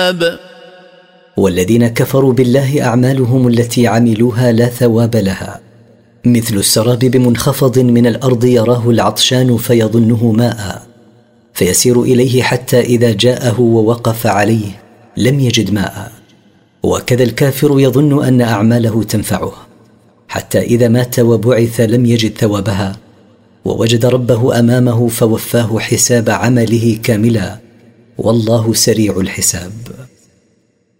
والذين كفروا بالله أعمالهم التي عملوها لا ثواب لها، مثل السراب بمنخفض من الأرض يراه العطشان فيظنه ماء فيسير إليه حتى إذا جاءه ووقف عليه لم يجد ماء. وكذا الكافر يظن أن أعماله تنفعه حتى إذا مات وبعث لم يجد ثوابها، ووجد ربه أمامه فوفاه حساب عمله كاملا، والله سريع الحساب.